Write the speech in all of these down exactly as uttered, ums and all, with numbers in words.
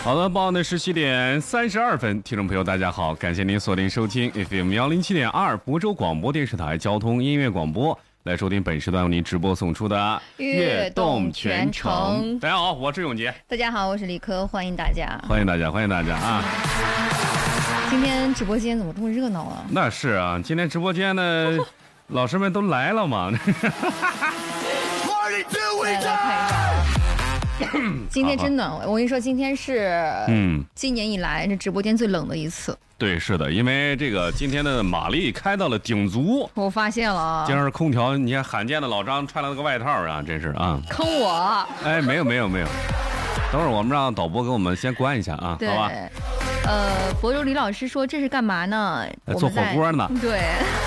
好的，报的十七点三十二分，听众朋友大家好，感谢您锁定收听 F M 幺零七点二亳州广播电视台交通音乐广播，来收听本时段为您直播送出的悦动全程。 大家好，我是永杰。 大家好，我是李科，欢迎大家， 欢迎大家，欢迎大家啊！ 今天直播间怎么这么热闹啊？ 那是啊，今天直播间呢，老师们都来了嘛。 来来看一下。今天真暖和，我跟你说，今天是嗯，今年以来这直播间最冷的一次。 对，是的，因为这个今天的马力开到了顶足。 我发现了， 今儿空调，你看罕见的老张穿了个外套啊，真是啊， 坑我！ 哎，没有没有没有，等会儿我们让导播给我们先关一下啊，好吧？ 呃，亳州李老师说这是干嘛呢？ 做火锅呢。 对。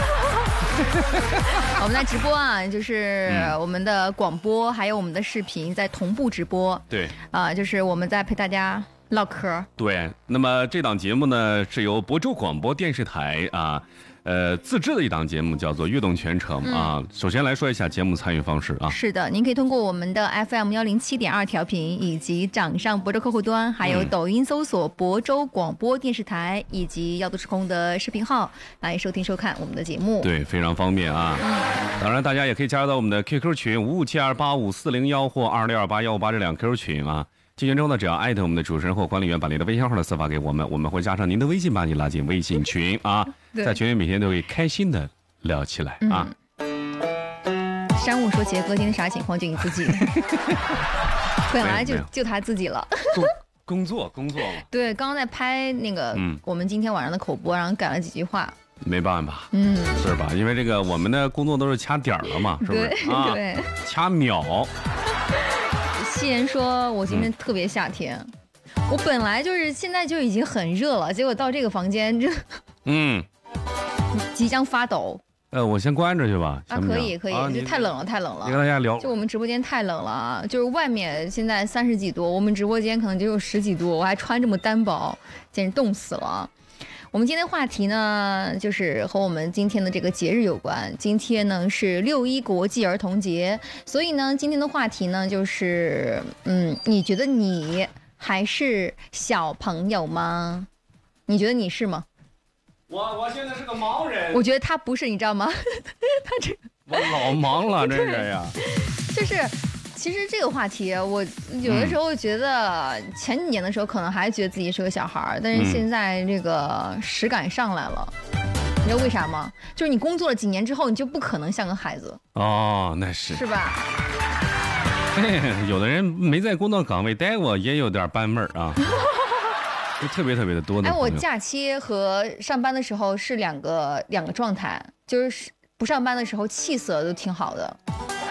我们在直播啊，就是我们的广播还有我们的视频在同步直播。 对， 啊、呃，就是我们在陪大家唠嗑。 对，那么这档节目呢是由亳州广播电视台啊，呃自制的一档节目，叫做《悦动全程》啊。嗯、首先来说一下节目参与方式啊。 是的，您可以通过我们的 F M 幺零七点二调频，以及掌上亳州客户端，还有抖音搜索亳州广播电视台，以及耀都时空的视频号来收听收看我们的节目。 对，非常方便啊。嗯、当然，大家也可以加入到我们的 Q Q 群五五七二八五四零幺或二六二八幺五八这两 Q Q 群啊。进群之后呢，只要艾特我们的主持人或管理员，把您的微信号呢私发给我们，我们会加上您的微信，把你拉进微信群啊。在群里每天都会开心的聊起来啊。 嗯、山姆说：“杰哥，今天啥情况？就你自己，本来就就他自己了。 工工作工作嘛。 对，刚刚在拍那个、嗯、我们今天晚上的口播，然后改了几句话。 没办法，嗯，是吧？因为这个我们的工作都是掐点儿了嘛，是不是？ 对啊，对， 掐秒。 夕颜说：“我今天特别夏天，嗯、我本来就是现在就已经很热了，结果到这个房间，这嗯，即将发抖。 呃，我先关着去吧。 啊，可以可以，啊、就太冷了，太冷了。 你跟大家聊， 就我们直播间太冷了啊，就是外面现在三十几度，我们直播间可能就有十几度，我还穿这么单薄，简直冻死了。”我们今天的话题呢，就是和我们今天的这个节日有关。今天呢是六一国际儿童节，所以呢，今天的话题呢就是，嗯，你觉得你还是小朋友吗？你觉得你是吗？ 我我现在是个盲人。 我觉得他不是，你知道吗？他这我老忙了，这是呀。 就是。其实这个话题，我有的时候觉得前几年的时候可能还觉得自己是个小孩儿，但是现在这个实感上来了。你知道为啥吗？就是你工作了几年之后，你就不可能像个孩子。 哦，那是。 是吧？ 有的人没在工作岗位待过，也有点班味儿啊。就特别特别的多的。 哎，我假期和上班的时候是两个两个状态，就是不上班的时候气色都挺好的。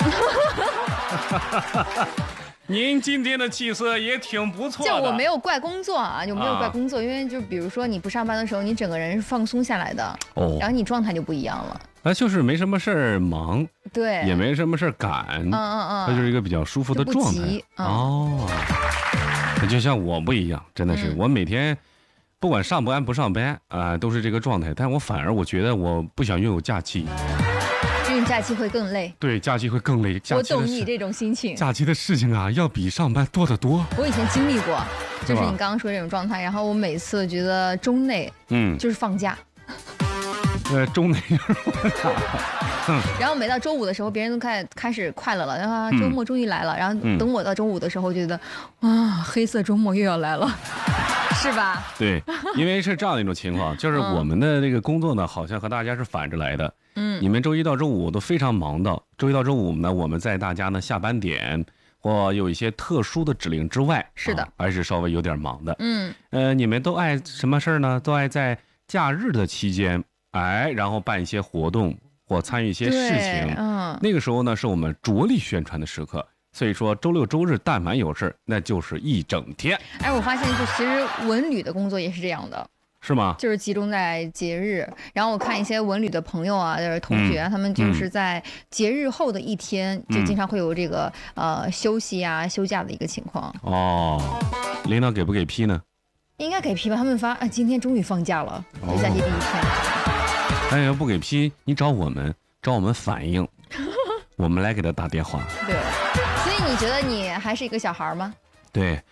您今天的气色也挺不错的。 就我没有怪工作啊，就没有怪工作，啊、因为就比如说你不上班的时候，你整个人是放松下来的，哦，然后你状态就不一样了。 那就是没什么事儿忙， 对， 也没什么事儿赶，嗯嗯嗯，它就是一个比较舒服的状态。嗯、哦，那就像我不一样，真的是、嗯、我每天不管上班不上班啊、呃，都是这个状态，但我反而我觉得我不想拥有假期。 因为假期会更累， 对，假期会更累。 我懂你这种心情。 假期的事情啊，要比上班多得多。 我以前经历过，就是你刚刚说这种状态，然后我每次觉得周内，嗯，就是放假。 呃，周内就是放假。 嗯。然后每到周五的时候，别人都开开始快乐了，然后周末终于来了。嗯、然后等我到周五的时候，觉得啊，黑色周末又要来了。是吧？ 对，因为是这样的一种情况，就是我们的这个工作呢，好像和大家是反着来的。嗯，你们周一到周五都非常忙的，周一到周五呢，我们在大家呢下班点或有一些特殊的指令之外， 是的， 啊、还是稍微有点忙的。嗯，呃，你们都爱什么事儿呢？都爱在假日的期间，哎，然后办一些活动或参与一些事情。嗯，那个时候呢，是我们着力宣传的时刻。所以说周六周日但凡有事那就是一整天。 哎，我发现就其实文旅的工作也是这样的。 是吗？ 就是集中在节日，然后我看一些文旅的朋友啊，就是同学、啊嗯，他们就是在节日后的一天，嗯、就经常会有这个呃休息啊、休假的一个情况。 哦，领导给不给批呢？ 应该给批吧？他们发啊，今天终于放假了，哦、假期第一天。 哎，要不给批，你找我们，找我们反映，我们来给他打电话。 对，所以你觉得你还是一个小孩吗？ 对。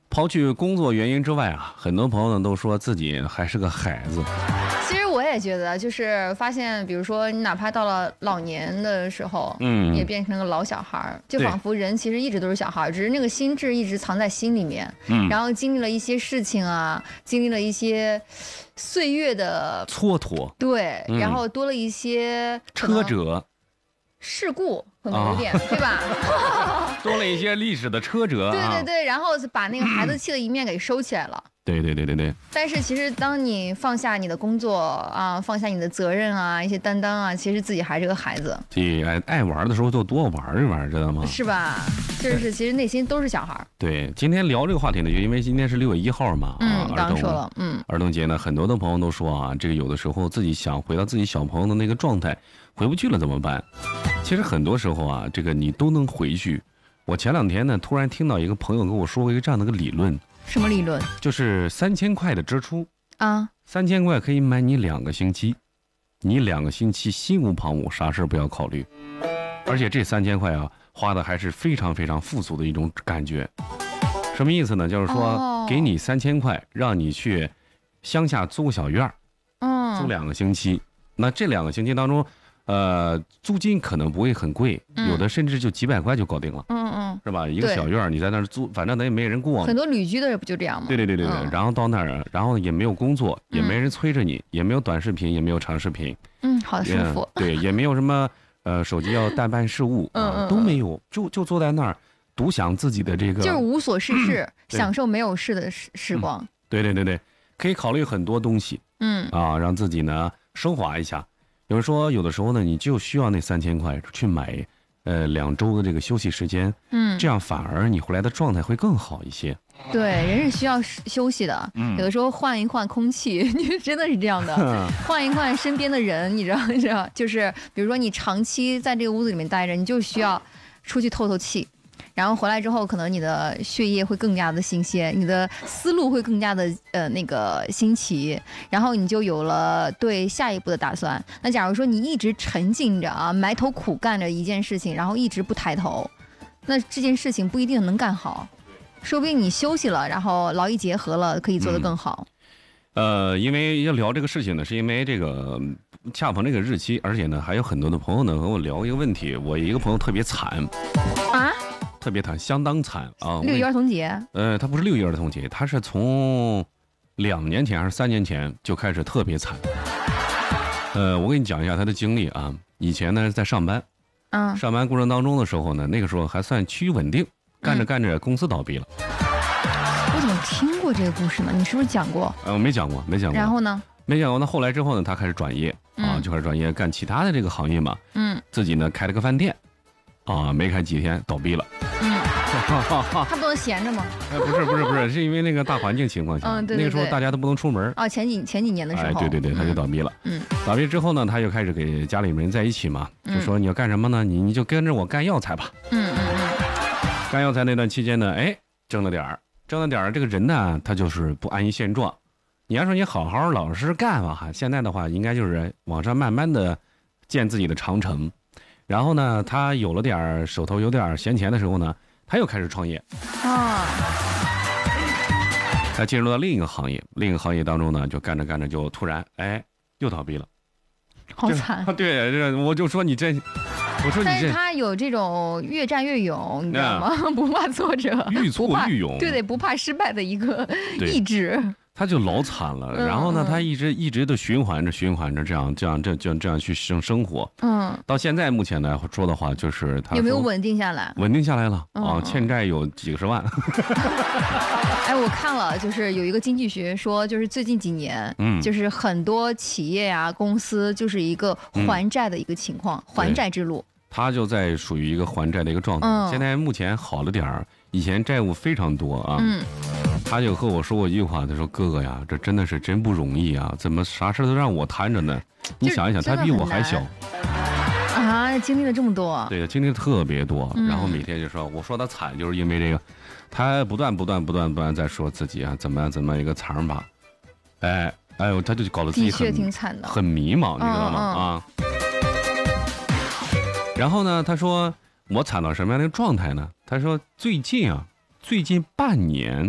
抛去工作原因之外啊，很多朋友呢都说自己还是个孩子。 其实我也觉得，就是发现，比如说你哪怕到了老年的时候， 嗯， 也变成了个老小孩儿，就仿佛人其实一直都是小孩儿，只是那个心智一直藏在心里面。嗯，然后经历了一些事情啊，经历了一些岁月的蹉跎， 对， 嗯、 然后多了一些车辙。 事故可能有点、啊、对吧？ 多了一些历史的车辙、啊， 对对对，然后把那个孩子气的一面给收起来了。 对对对对对。 但是其实当你放下你的工作啊，放下你的责任啊，一些担当啊，其实自己还是个孩子。 对，爱爱玩的时候就多玩一玩，知道吗？ 是吧？就是其实内心都是小孩。 对，今天聊这个话题呢，就因为今天是六月一号嘛， 嗯， 啊、 刚刚说了，嗯， 儿童节呢，很多的朋友都说啊，这个有的时候自己想回到自己小朋友的那个状态，回不去了怎么办？其实很多时候啊，这个你都能回去。我前两天呢，突然听到一个朋友跟我说过一个这样的一个理论。 什么理论？ 就是三千块的支出啊， 三千块可以买你两个星期，你两个星期心无旁骛，啥事不要考虑。而且这三千块啊，花的还是非常非常富足的一种感觉。什么意思呢？就是说，哦、给你三千块，让你去乡下租个小院儿，嗯，租两个星期。那这两个星期当中，呃，租金可能不会很贵，嗯、有的甚至就几百块就搞定了。 嗯嗯。 是吧？一个小院你在那儿租，反正咱也没人过。 很多旅居的人不就这样吗？ 对对对对对。嗯、然后到那儿，然后也没有工作，也没人催着你，嗯、也没有短视频，也没有长视频。 嗯，好舒服。 对，也没有什么呃手机要代办事务， 嗯啊、都没有，就就坐在那儿独享自己的这个， 就是无所事事，嗯、享受没有事的时时光。 嗯、对对对对，可以考虑很多东西。 嗯啊，让自己呢升华一下。有人说，有的时候呢，你就需要那三千块去买。呃，两周的这个休息时间，嗯，这样反而你回来的状态会更好一些。 对，人是需要休息的，嗯，有的时候换一换空气，你真的是这样的，换一换身边的人，你知道，你知道，就是比如说你长期在这个屋子里面待着，你就需要出去透透气。然后回来之后，可能你的血液会更加的新鲜，你的思路会更加的呃那个新奇，然后你就有了对下一步的打算。那假如说你一直沉浸着啊，埋头苦干着一件事情，然后一直不抬头，那这件事情不一定能干好，说不定你休息了，然后劳逸结合了，可以做得更好。 嗯、呃，因为要聊这个事情呢，是因为这个恰逢这个日期，而且呢还有很多的朋友呢和我聊一个问题，我一个朋友特别惨啊。 特别惨，相当惨啊！ 六一儿童节， 呃，他不是六一儿童节，他是从两年前还是三年前就开始特别惨。呃，我给你讲一下他的经历啊。以前呢在上班，嗯，上班过程当中的时候呢，那个时候还算趋于稳定，干着干着公司倒闭了。 我怎么听过这个故事呢？你是不是讲过？ 呃，我没讲过，没讲过。 然后呢？ 没讲过。那后来之后呢，他开始转业啊，就开始转业干其他的这个行业嘛。嗯，自己呢开了个饭店。啊，没开几天倒闭了。 嗯，他不能闲着吗？ 哎，不是不是不是，是因为那个大环境情况下， 嗯，对对对， 那个时候大家都不能出门。 啊，前几前几年的时候， 哎，对对对，他就倒闭了。嗯，倒闭之后呢，他就开始给家里人在一起嘛，就说你要干什么呢？你你就跟着我干药材吧。嗯嗯嗯。干药材那段期间呢，哎，挣了点儿，挣了点儿，这个人呢，他就是不安于现状。你要说你好好老实干吧，哈，现在的话应该就是往上慢慢的建自己的长城。然后呢，他有了点手头有点闲钱的时候呢，他又开始创业啊。他进入到另一个行业，另一个行业当中呢，就干着干着就突然哎又倒闭了， 好惨。 对，这我就说你这，我说你这。 但是他有这种越战越勇，你知道吗？不怕挫折， 愈挫愈勇， 对对，不怕失败的一个意志。 他就老惨了，然后呢，他一直一直的循环着，循环着，这样这样这这样这样去生生活。嗯，到现在目前来说的话，就是他有没有稳定下来？ 稳定下来了啊，欠债有几十万。 哎，我看了，就是有一个经济学说，就是最近几年，嗯，就是很多企业啊、公司就是一个还债的一个情况，还债之路。 他就在属于一个还债的一个状态，现在目前好了点儿，以前债务非常多啊。嗯。他就和我说过一句话，他说：“哥哥呀，这真的是真不容易啊，怎么啥事都让我摊着呢？你想一想，他比我还小啊，经历了这么多， 对，经历了特别多。然后每天就说，我说他惨，就是因为这个，他不断不断不断不断在说自己啊，怎么样怎么样一个惨吧，哎哎呦，他就搞得自己很挺惨的， 很迷茫，你知道吗？啊。然后呢，他说我惨到什么样的状态呢？他说最近啊。”最近半年，嗯，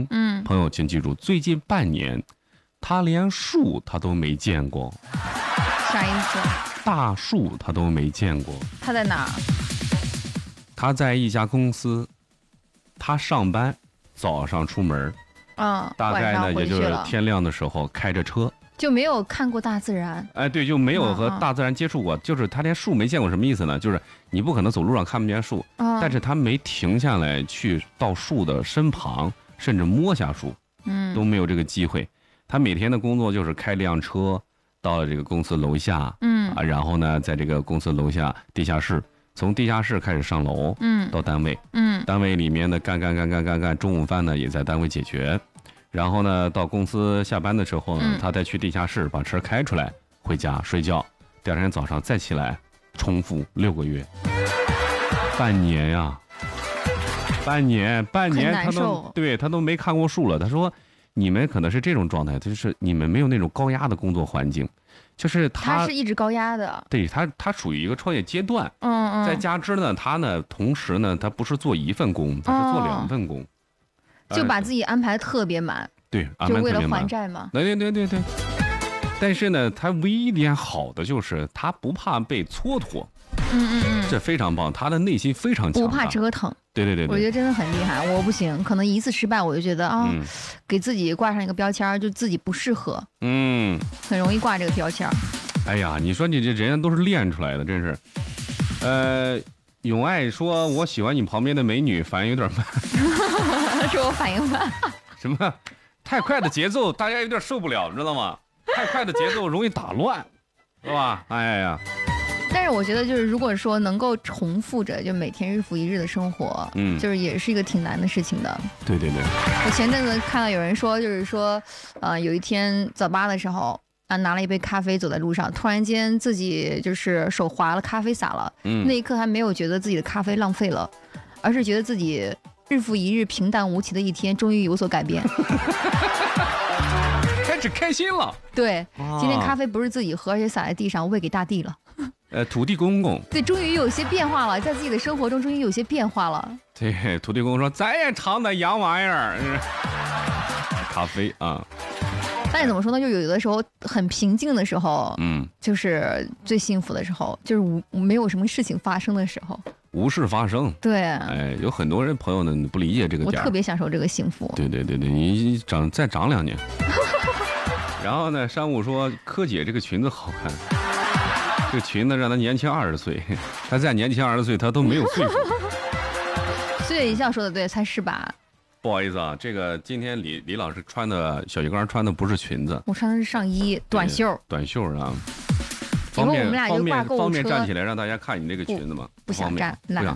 朋友请记住，最近半年，他连树他都没见过。 啥意思？ 大树他都没见过。 他在哪儿？ 他在一家公司，他上班，早上出门， 嗯， 大概呢也就是了天亮的时候开着车， 就没有看过大自然。 哎，对，就没有和大自然接触过，嗯、就是他连树没见过，什么意思呢？就是你不可能走路上看不见树， 嗯、 但是他没停下来去到树的身旁，甚至摸下树， 嗯， 都没有这个机会。他每天的工作就是开辆车到了这个公司楼下， 嗯啊，然后呢，在这个公司楼下地下室，从地下室开始上楼， 嗯， 到单位， 嗯， 单位里面呢干干干干干干，中午饭呢也在单位解决，然后呢到公司下班的时候呢， 嗯、 他再去地下室把车开出来，回家睡觉，第二天早上再起来，重复六个月，半年呀，半年半年他都对他都没看过树了。他说，你们可能是这种状态，就是你们没有那种高压的工作环境。就是他， 他是一直高压的， 对他，他属于一个创业阶段， 嗯嗯， 再加之呢，他呢，同时呢，他不是做一份工，他是做两份工， 哦、就把自己安排特别满， 对，安排特别满， 就为了还债嘛， 对对对对对。但是呢，他唯一一点好的就是他不怕被蹉跎， 嗯嗯嗯， 这非常棒，他的内心非常强大， 不怕折腾， 对对对对， 我觉得真的很厉害，我不行，可能一次失败我就觉得啊、嗯，给自己挂上一个标签，就自己不适合， 嗯， 很容易挂这个标签。 哎呀，你说你这人家都是练出来的，真是。呃，永爱说我喜欢你旁边的美女，反应有点慢。 说我反应慢。 什么？太快的节奏，大家有点受不了，知道吗？太快的节奏容易打乱，是吧？哎呀。 但是我觉得，就是如果说能够重复着，就每天日复一日的生活，嗯，就是也是一个挺难的事情的。 对对对。 我前阵子看到有人说，就是说，呃，有一天早八的时候。啊，拿了一杯咖啡走在路上，突然间自己就是手滑了，咖啡洒了。嗯，那一刻还没有觉得自己的咖啡浪费了，而是觉得自己日复一日平淡无奇的一天终于有所改变， 开始开心了。 对，今天咖啡不是自己喝，而且洒在地上喂给大地了。 呃，土地公公。 对，终于有些变化了，在自己的生活中终于有些变化了。 对，土地公公说：“咱也尝的洋玩意儿，咖啡啊。” 但是怎么说呢？就有的时候很平静的时候，嗯，就是最幸福的时候，就是无没有什么事情发生的时候， 无事发生。对，哎，有很多人朋友呢不理解这个点， 我特别享受这个幸福。 对对对对，你长再长两年。然后呢，山姆说柯姐这个裙子好看，这个裙子让她年轻二十岁，她再年轻二十岁，她都没有岁数。 岁月一笑说的对，才十八。 不好意思啊，这个今天李李老师穿的小鱼干穿的不是裙子， 我穿的是上衣短袖， 短袖啊。 以后我们俩就挂购物车， 方便站起来让大家看你这个裙子吗？ 不想站， 不想。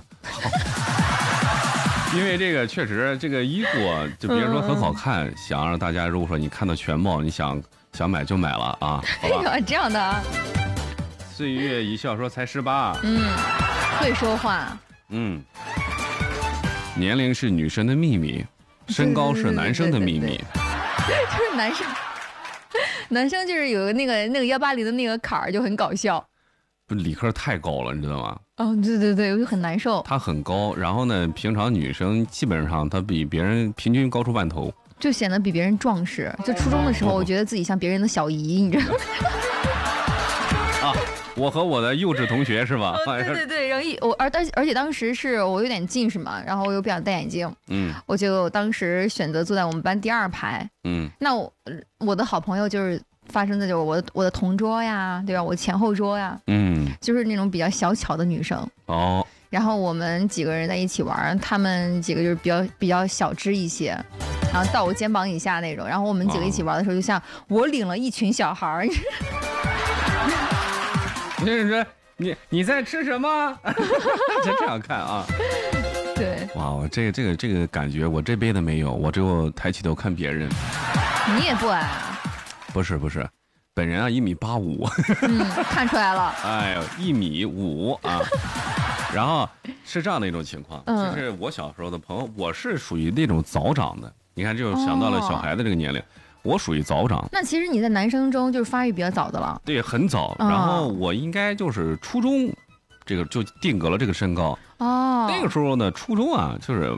因为这个确实这个衣服就别说很好看，嗯、想让大家如果说你看到全貌，你想想买就买了啊，好吧？ 这样的啊。 岁月一笑说才十八， 嗯，会说话， 嗯，年龄是女生的秘密。身高是男生的秘密， 就是男生，男生就是有那个那个幺八零的那个坎儿就很搞笑。 不，理科太高了，你知道吗？ 哦，对对对，我就很难受。 他很高，然后呢，平常女生基本上她比别人平均高出半头， 就显得比别人壮实。就初中的时候，我觉得自己像别人的小姨，你知道吗？ 啊。我和我的幼稚同学是吧？ 哦、对对对，然后一我而而而且当时是我有点近视嘛，然后我又不想戴眼镜，嗯，我就当时选择坐在我们班第二排，嗯，那我我的好朋友就是发生的就是我的我的同桌呀，对吧？我前后桌呀，嗯，就是那种比较小巧的女生哦，然后我们几个人在一起玩，他们几个就是比较比较小只一些，然后到我肩膀以下那种，然后我们几个一起玩的时候，就像我领了一群小孩儿。 就是说你你在吃什么？就这样看啊。 对。 哇，我这个这个这个感觉，我这辈子没有，我只有抬起头看别人。 你也不矮啊？ 不是不是，本人啊一米八五。 嗯，看出来了。 哎呦，一米五啊。然后是这样的一种情况，嗯、就是我小时候的朋友，我是属于那种早长的。你看，就想到了小孩的这个年龄。哦，我属于早长， 那其实你在男生中就是发育比较早的了。 对，很早。然后我应该就是初中，这个就定格了这个身高。哦，那个时候呢，初中啊，就是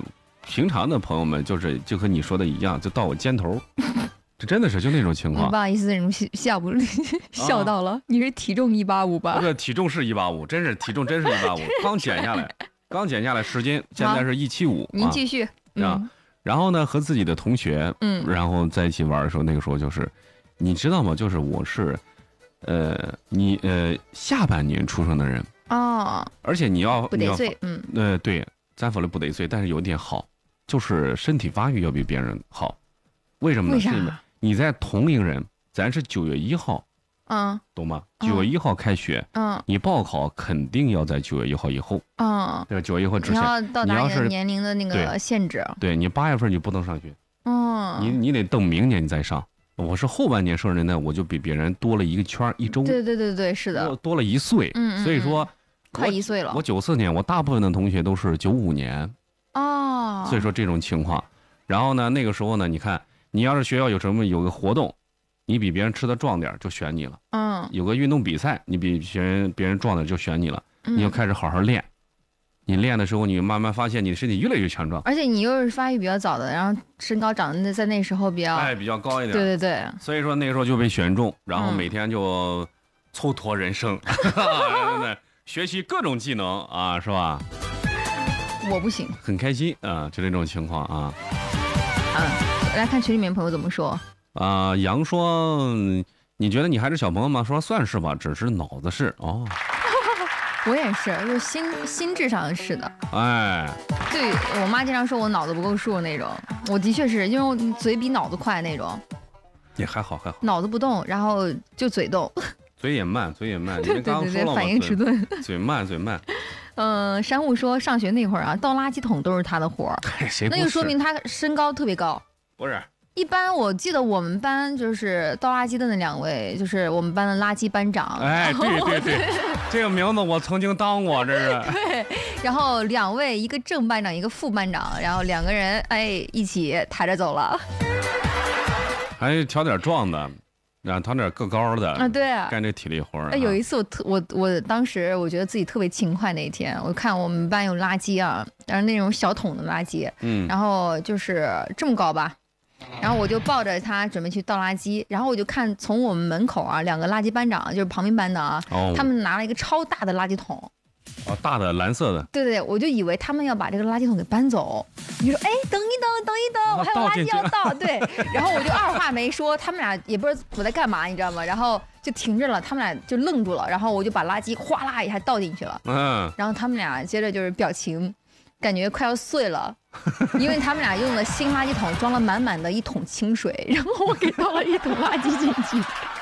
平常的朋友们就是就和你说的一样，就到我肩头，这真的是就那种情况。 不好意思，那种笑不笑到了。啊、你是体重一八五吧？ 这体重是一八五，真是体重真是一八五，刚减下来，刚减下来十斤，现在是一七五。 您继续。 嗯、啊，然后呢，和自己的同学，嗯，然后在一起玩的时候，那个时候就是，你知道吗？就是我是，呃，你呃下半年出生的人哦， 而且你要不得罪，嗯， 呃对，咱说的不得罪，但是有点好，就是身体发育要比别人好。为什么呢？ 为啥？ 你在同龄人，咱是九月一号， 嗯， 懂吗？九月一号开学， 嗯， 你报考肯定要在九月一号以后， 嗯， 对，九月一号之前， 你要到达你的年龄的那个限制， 对，对你八月份你不能上学， 嗯， 你你得等明年你再上。我是后半年生人呢，我就比别人多了一个圈一周， 对对对对，是的， 多多了一岁， 嗯， 所以说快一岁了。 我九四年，我大部分的同学都是九五年， 哦， 所以说这种情况，然后呢，那个时候呢，你看。你要是学校有什么有个活动，你比别人吃的壮点就选你了。 嗯， 有个运动比赛，你比别人别人壮点就选你了。嗯、你就开始好好练。你练的时候，你慢慢发现你的身体越来越强壮。 而且你又是发育比较早的，然后身高长得在那时候比较哎比较高一点。 对对对。 所以说那个时候就被选中，然后每天就蹉跎人生，嗯、学习各种技能啊，是吧？ 我不行。 很开心啊，就这种情况啊。 嗯。来看群里面朋友怎么说啊、呃？杨说：“你觉得你还是小朋友吗？”说：“算是吧，只是脑子是哦。” 我也是，就心心智上是的。 哎， 对我妈经常说我脑子不够数那种，我的确是因为我嘴比脑子快那种。 也还好还好。 脑子不动，然后就嘴动。 嘴也慢，嘴也慢。你们刚刚说了吗？反应迟钝。 嘴慢，嘴慢。 嗯、呃，山雾说上学那会儿啊，倒垃圾桶都是他的活儿。 谁？ 那就说明他身高特别高。 不是， 一般我记得我们班就是倒垃圾的那两位，就是我们班的垃圾班长。 哎，对对对，这个名字我曾经当过，这是。 对，然后两位，一个正班长，一个副班长，然后两个人哎一起抬着走了。 还挑点壮的，然后挑点个高的啊，对啊， 干这体力活儿、啊。 哎，有一次我特我我当时我觉得自己特别勤快那一天，我看我们班有垃圾啊，然后那种小桶的垃圾，嗯，然后就是这么高吧。然后我就抱着他准备去倒垃圾，然后我就看从我们门口啊，两个垃圾班长就是旁边班的啊，哦、他们拿了一个超大的垃圾桶， 哦，大的蓝色的， 对对，我就以为他们要把这个垃圾桶给搬走。你说，哎，等一等，等一等，我还有垃圾要倒，对。然后我就二话没说，他们俩也不知道我在干嘛，你知道吗？然后就停着了，他们俩就愣住了，然后我就把垃圾哗啦一下倒进去了，嗯，然后他们俩接着就是表情。感觉快要碎了，因为他们俩用了新垃圾桶装了满满的一桶清水，然后我给倒了一桶垃圾进去。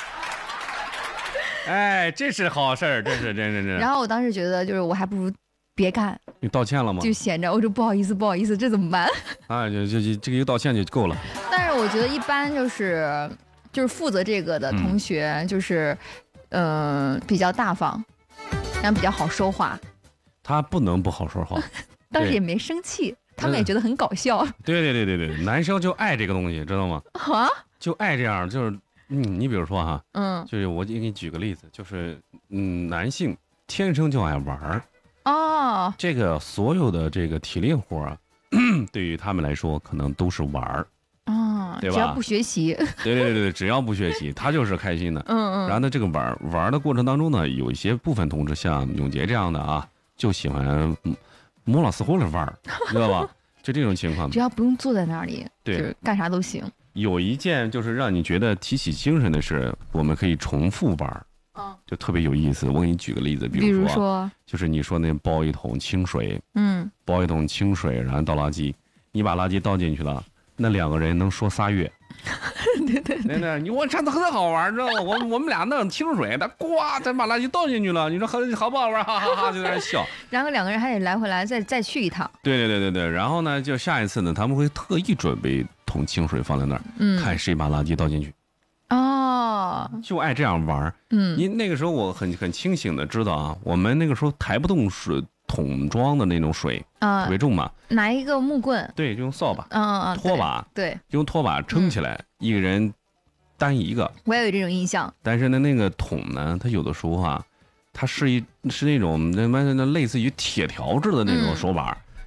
哎，这是好事儿，这是真真真。 然后我当时觉得，就是我还不如别干。 你道歉了吗？ 就闲着，我说不好意思，不好意思，这怎么办？ 啊，就就就这个一个道歉就够了。 但是我觉得一般就是就是负责这个的同学，嗯、就是嗯、呃、比较大方，然后比较好说话。 他不能不好说话。 当时也没生气，他们也觉得很搞笑。 对对对对对，男生就爱这个东西，知道吗？ 啊， 就爱这样，就是嗯，你比如说哈， 嗯， 就是我给你举个例子，就是嗯，男性天生就爱玩儿。 哦， 这个所有的这个体力活啊，对于他们来说可能都是玩儿。 哦， 对吧？ 只要不学习。 对对对对，只要不学习，他就是开心的。 嗯嗯。 然后呢，这个玩玩的过程当中呢，有一些部分同志像永杰这样的啊，就喜欢。摸老死活的玩儿，知道吧？就这种情况， 只要不用坐在那里， 对， 就是干啥都行。 有一件就是让你觉得提起精神的事，我们可以重复玩儿， 嗯， 就特别有意思。我给你举个例子，比如说， 比如说就是你说那包一桶清水， 嗯， 包一桶清水，然后倒垃圾，你把垃圾倒进去了，那两个人能说仨月。 对对对， 对，你我真的很好玩，知道吗？我我们俩弄清水，他呱，咱把垃圾倒进去了，你说很好不好玩？哈哈哈，就在那笑。 然后两个人还得来回来再再去一趟。 对对对对对，然后呢，就下一次呢，他们会特意准备桶清水放在那儿，嗯，看谁把垃圾倒进去。 哦， 就爱这样玩。嗯，因那个时候我很很清醒的知道啊，我们那个时候抬不动水桶装的那种水，啊、呃，特别重嘛。 拿一个木棍， 对，就用扫把， 嗯嗯嗯， 拖把， 对， 用拖把撑起来，嗯、一个人担一个。 我也有这种印象。 但是呢，那个桶呢，它有的时候啊，它是一是那种那那类似于铁条制的那种手把，嗯、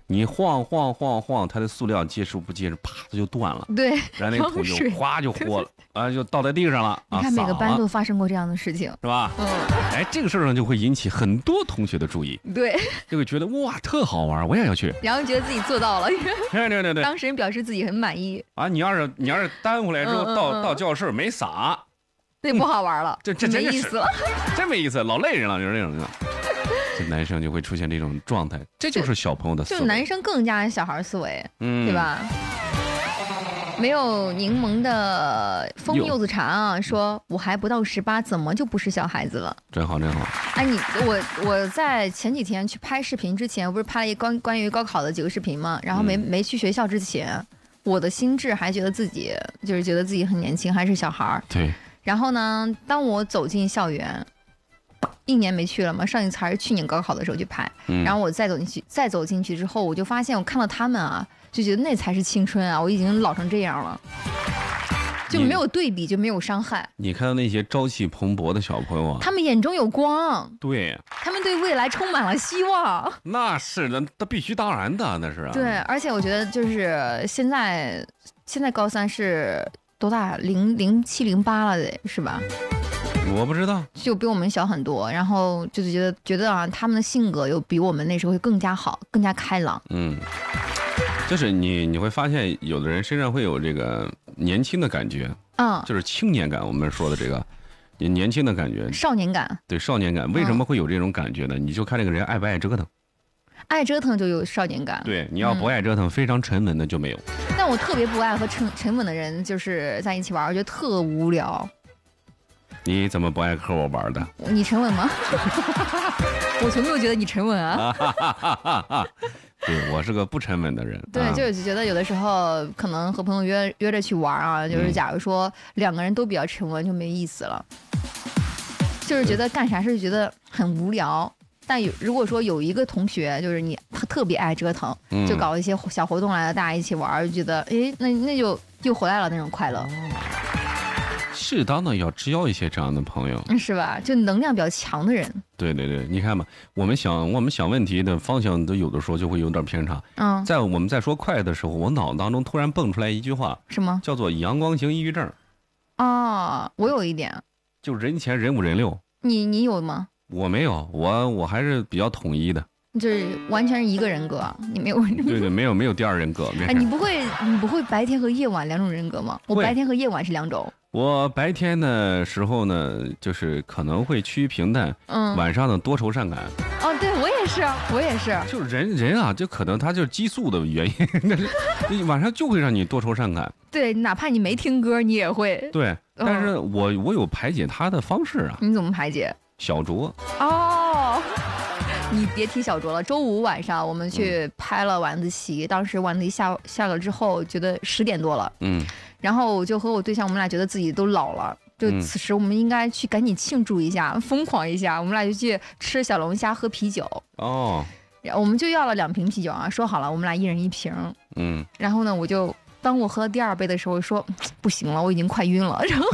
你晃晃晃晃，它的塑料结实不结实，啪，它就断了。 对， 然后那个土就哗就豁了，啊，就倒在地上了。 你看每个班都发生过这样的事情， 是吧？嗯，哎，这个事儿呢就会引起很多同学的注意， 对， 就会觉得哇特好玩，我也要去， 然后觉得自己做到了， 对对对对， 当事人表示自己很满意啊。你要是你要是担回来之后嗯嗯到嗯到教室没撒， 那不好玩了， 这这没意思了， 真没意思，老累人了，就是那种。这男生就会出现这种状态，这就是小朋友的思维。 就男生更加小孩思维， 嗯， 对吧？没有柠檬的风柚子茶啊，说我还不到十八，怎么就不是小孩子了？ 真好，真好。 哎，你我我在前几天去拍视频之前，我不是拍了一关关于高考的几个视频吗？然后没、嗯、没去学校之前，我的心智还觉得自己就是觉得自己很年轻，还是小孩儿。 对。 然后呢，当我走进校园。一年没去了嘛，上一次还是去年高考的时候去拍，嗯、然后我再走进去，再走进去之后，我就发现我看到他们啊，就觉得那才是青春啊！我已经老成这样了，就没有对比，就没有伤害。 你看到那些朝气蓬勃的小朋友啊， 他们眼中有光， 对， 他们对未来充满了希望。 那是的，那必须当然的，那是啊。 对，而且我觉得就是现在，现在高三是多大？零零七零八了得是吧？ 我不知道， 就比我们小很多，然后就是觉得觉得啊，他们的性格有比我们那时候会更加好，更加开朗。 嗯，就是你你会发现，有的人身上会有这个年轻的感觉， 嗯， 就是青年感。我们说的这个年轻的感觉， 少年感， 对少年感。为什么会有这种感觉呢？嗯、你就看这个人爱不爱折腾， 爱折腾就有少年感。 对，你要不爱折腾，嗯、非常沉稳的就没有。 但我特别不爱和沉沉稳的人就是在一起玩，我觉得特无聊。 你怎么不爱和我玩的？ 你沉稳吗？我从没有觉得你沉稳啊。 对，我是个不沉稳的人。 对，就是觉得有的时候可能和朋友约约着去玩啊，就是假如说两个人都比较沉稳，就没意思了。就是觉得干啥事觉得很无聊。但有如果说有一个同学，就是你他特别爱折腾，就搞一些小活动来了，大家一起玩，就觉得哎，那那就又回来了那种快乐。 适当的要交一些这样的朋友， 是吧？就能量比较强的人。 对对对，你看吧，我们想我们想问题的方向都有的时候就会有点偏差。嗯，在我们在说快的时候，我脑当中突然蹦出来一句话， 什么？ 叫做阳光型抑郁症。 哦，我有一点， 就人前人五人六。 你你有吗？ 我没有，我我还是比较统一的。 就是完全是一个人格，你没有对对，没有没有第二人格。 哎，你不会你不会白天和夜晚两种人格吗？我白天和夜晚是两种。 我白天的时候呢，就是可能会趋于平淡，嗯，晚上呢多愁善感。 哦，对我也是，我也是。 就是人人啊，就可能他就是激素的原因，但是晚上就会让你多愁善感。 对，哪怕你没听歌，你也会。 对，但是我、嗯、我有排解他的方式啊。 你怎么排解？ 小酌。 哦。你别提小酌了。周五晚上我们去拍了晚自习，嗯、当时晚自习下下了之后，觉得十点多了，嗯，然后我就和我对象，我们俩觉得自己都老了，就此时我们应该去赶紧庆祝一下，疯狂一下，我们俩就去吃小龙虾，喝啤酒。哦，然后我们就要了两瓶啤酒啊，说好了我们俩一人一瓶，嗯，然后呢，我就当我喝了第二杯的时候说不行了，我已经快晕了，然后。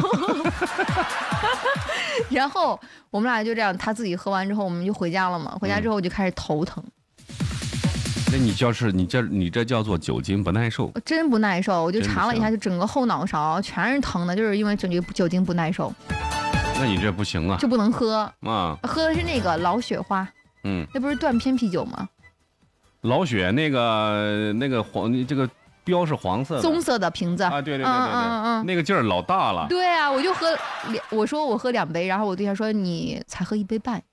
然后我们俩就这样，他自己喝完之后，我们就回家了嘛。回家之后我就开始头疼。 那、嗯、你就是你这你这叫做酒精不耐受？ 真不耐受，我就查了一下，就整个后脑勺全是疼的，就是因为整个酒精不耐受。 那你这不行啊， 就不能喝啊！ 喝的是那个老雪花，嗯，那不是断片啤酒吗？ 老雪那个那个黄这个。标是黄色的， 棕色的瓶子啊，对对对对对，嗯嗯嗯那个劲儿老大了。 对啊，我就喝两，我说我喝两杯，然后我对象说你才喝一杯半。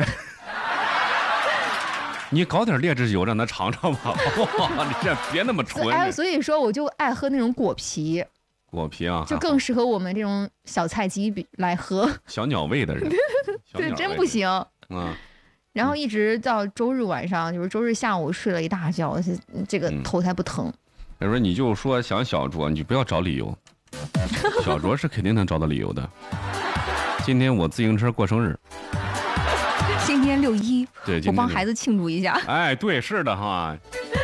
你搞点劣质酒让他尝尝吧，哇，你这别那么纯。 哎，所以说我就爱喝那种果啤。 果啤啊， 就更适合我们这种小菜鸡来喝。 小鸟胃的人， 对，真不行。嗯。然后一直到周日晚上，就是周日下午睡了一大觉，这个头才不疼。 他说：“你就说想小酌，你不要找理由。小酌是肯定能找到理由的。今天我自行车过生日， 今天六一， 对， 我帮孩子庆祝一下。 哎，对，是的哈。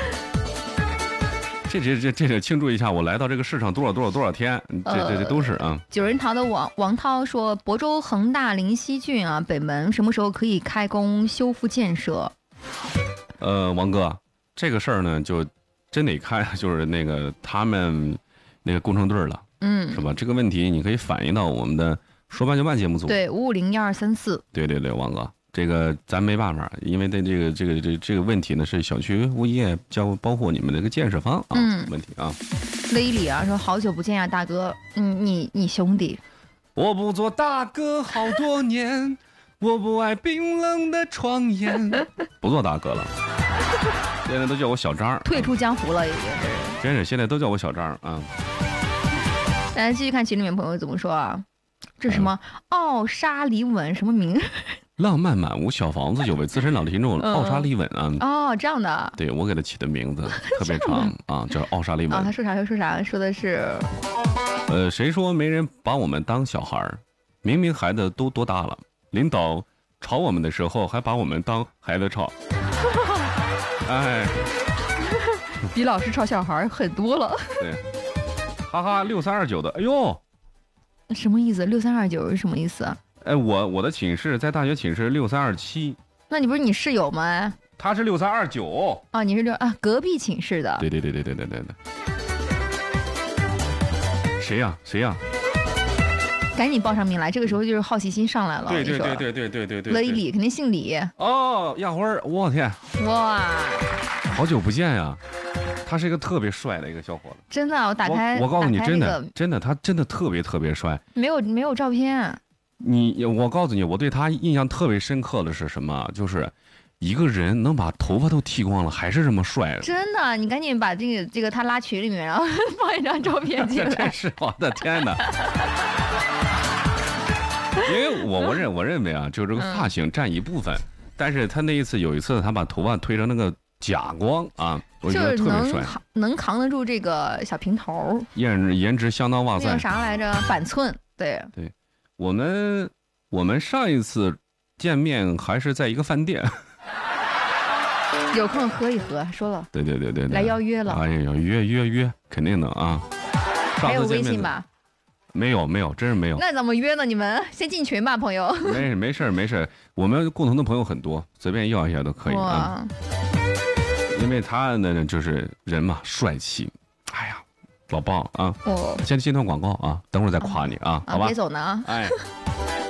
这这这这这庆祝一下，我来到这个世上多少多少多少天，这这这都是啊。 九人堂的王王涛说，亳州恒大灵溪郡啊，北门什么时候可以开工修复建设？ 呃，王哥。” 这个事儿呢，就真得看就是那个他们那个工程队了， 嗯， 是吧？这个问题你可以反映到我们的说办就办节目组。 对，五五零幺二三四。 对对对，王哥，这个咱没办法，因为在这个这个这这个问题呢，是小区物业交包括你们这个建设方啊、 嗯、 问题啊。 雷里啊说好久不见呀、啊，大哥，嗯，你你兄弟。 我不做大哥好多年，我不爱冰冷的床沿，不做大哥了，现在都叫我小张， 退出江湖了已经是。 真是现在都叫我小张啊。 来继续看群里面朋友怎么说啊？这什么奥沙利文什么名？ 浪漫满屋小房子有位资深老听众、嗯、奥沙利文啊。 哦，这样的。 对，我给他起的名字特别长啊，叫奥沙利文。 啊、哦，他说啥？他说啥？说的是， 呃，谁说没人把我们当小孩儿？明明孩子都多大了，领导吵我们的时候还把我们当孩子吵。哎， 比老师吵小孩很多了。 对，哈哈，六三二九的，哎呦。 什么意思？六三二九是什么意思啊？ 哎，我我的寝室在大学寝室六三二七。 那你不是你室友吗？ 他是六三二九。 啊，你是六啊，隔壁寝室的。 对对对对对对对对。谁呀、啊？谁呀、啊？ 赶紧报上名来，这个时候就是好奇心上来了。 对对对对对对对对。 雷李肯定姓李。 哦，亚辉儿，我天！ 哇， 好久不见呀。他是一个特别帅的一个小伙子， 真的，我打开， 我, 我告诉你，真的、 那个， 真的，他真的特别特别帅。 没有没有照片。 你，我告诉你，我对他印象特别深刻的是什么？就是一个人能把头发都剃光了，还是这么帅。 真的，你赶紧把这个这个他拉群里面，然后放一张照片进来。 真是我的天哪！因为我我认我认为啊，就这个发型占一部分，嗯、但是他那一次有一次他把头发推成那个假光啊，我觉得特别帅， 能扛得住这个小平头， 颜颜值相当哇塞。 那个啥来着？板寸，对对，我们我们上一次见面还是在一个饭店， 有空喝一喝，说了。 对对对 对, 对， 来邀约了。 哎呀，约约约，肯定的啊。 还有微信吧？ 没有没有，真是没有。 那怎么约呢？你们先进群吧，朋友。 没没事没事，我们共同的朋友很多，随便要一下都可以啊。因为他呢，就是人嘛，帅气，哎呀，老棒啊！ 哦， 先进段广告啊，等会儿再夸你啊， 啊好吧？ 别走呢啊！ 哎。